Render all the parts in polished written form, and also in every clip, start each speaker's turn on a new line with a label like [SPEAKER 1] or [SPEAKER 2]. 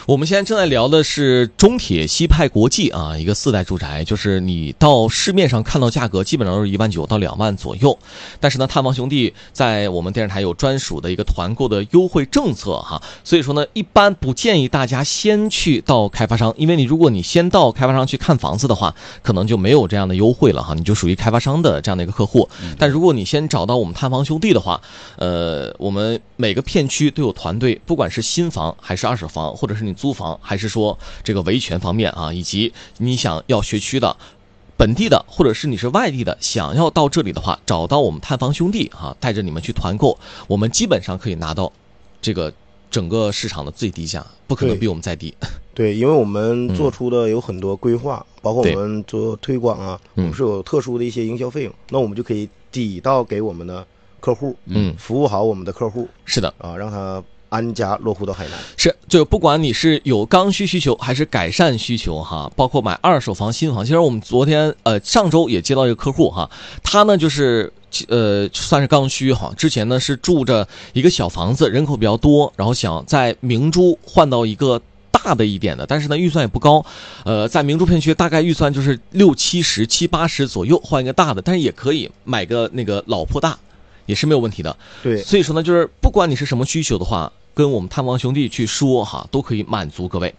[SPEAKER 1] 我们现在正在聊的是中铁西派国际啊，一个4代住宅，就是你到市面上看到价格基本上都是1.9万到2万左右，但是呢，探房兄弟在我们电视台有专属的一个团购的优惠政策哈，所以说呢，一般不建议大家先去到开发商，因为如果你先到开发商去看房子的话，可能就没有这样的优惠了哈，你就属于开发商的这样的一个客户。但如果你先找到我们探房兄弟的话，我们每个片区都有团队，不管是新房还是二手房，或者是你租房，还是说这个维权方面啊，以及你想要学区的、本地的，或者是你是外地的，想要到这里的话，找到我们探房兄弟啊，带着你们去团购，我们基本上可以拿到这个整个市场的最低价，不可能比我们再低。
[SPEAKER 2] 对，因为我们做出的有很多规划，包括我们做推广啊，我们是有特殊的一些营销费用，那我们就可以抵到给我们的客户，服务好我们的客户。是的啊，让他安家落户到海南。
[SPEAKER 1] 是，就不管你是有刚需需求还是改善需求哈，包括买二手房、新房。其实我们上周也接到一个客户哈，他呢就是算是刚需哈，之前呢是住着一个小房子，人口比较多，然后想在明珠换到一个大的一点的，但是呢预算也不高，在明珠片区大概预算就是60、70、70、80左右换一个大的，但是也可以买个那个老破大，也是没有问题的。
[SPEAKER 2] 对，
[SPEAKER 1] 所以说呢，就是不管你是什么需求的话，跟我们探房兄弟去说哈，都可以满足各位。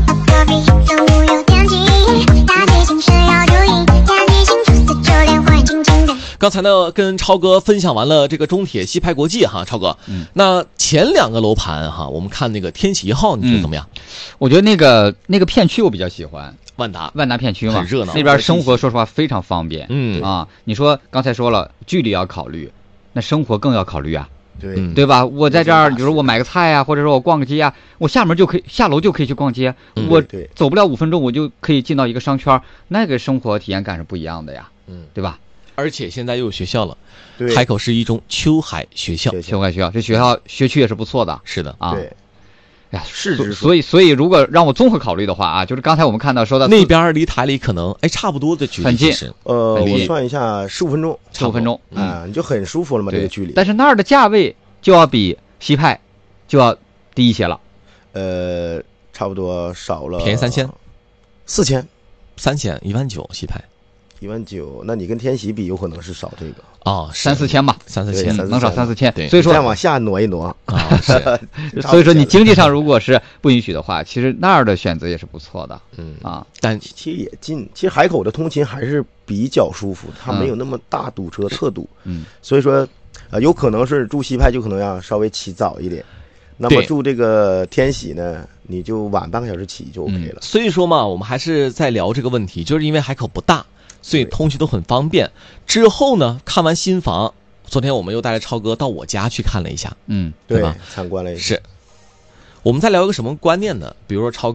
[SPEAKER 1] 刚才呢跟超哥分享完了这个中铁西派国际哈，超哥，那前2个楼盘哈，我们看那个天喜1号，你觉得怎么样？
[SPEAKER 3] 我觉得那个片区我比较喜欢。
[SPEAKER 1] 万达
[SPEAKER 3] 片区嘛，
[SPEAKER 1] 很热闹，
[SPEAKER 3] 那边生活说实话非常方便。你说刚才说了距离要考虑，那生活更要考虑啊。对吧？我在这儿，比如我买个菜啊，或者说我逛个街啊，我下楼就可以去逛街，我走不了5分钟，我就可以进到一个商圈，那个生活体验感是不一样的呀，对吧？
[SPEAKER 1] 而且现在又有学校了，海口市一中秋海学校，
[SPEAKER 3] 这学区也是不错的。
[SPEAKER 1] 是的
[SPEAKER 3] 啊。哎呀，所以如果让我综合考虑的话啊，就是刚才我们看到说的
[SPEAKER 1] 那边离台里可能差不多的距离，
[SPEAKER 3] 很近。
[SPEAKER 2] 我算一下，15分钟
[SPEAKER 3] ，15分钟
[SPEAKER 2] 啊，你就很舒服了嘛，这个距离。
[SPEAKER 3] 但是那儿的价位就要比西派就要低一些了，
[SPEAKER 2] 差不多少了，
[SPEAKER 1] 便宜3000、
[SPEAKER 2] 4000、
[SPEAKER 1] 19000西派。
[SPEAKER 2] 19000，那你跟天喜比，有可能是少这个
[SPEAKER 1] 啊
[SPEAKER 3] ，3、4千吧
[SPEAKER 1] ，3、4千，
[SPEAKER 3] 能少3、4千。
[SPEAKER 2] 对，
[SPEAKER 3] 所以说
[SPEAKER 2] 再往下挪一挪
[SPEAKER 1] 啊，
[SPEAKER 3] 所以说你经济上如果是不允许的话，其实那儿的选择也是不错的，
[SPEAKER 2] 但其实也近。其实海口的通勤还是比较舒服，它没有那么大堵车特堵，所以说有可能是住西派就可能要稍微起早一点。那么住这个天喜呢，你就晚半个小时起就 OK 了。
[SPEAKER 1] 所以说嘛，我们还是在聊这个问题，就是因为海口不大，所以通勤都很方便。之后呢，看完新房，昨天我们又带着超哥到我家去看了一下，
[SPEAKER 2] 对
[SPEAKER 1] 吧？
[SPEAKER 2] 参观了一下。
[SPEAKER 1] 是。我们在聊一个什么观念呢？比如说超哥。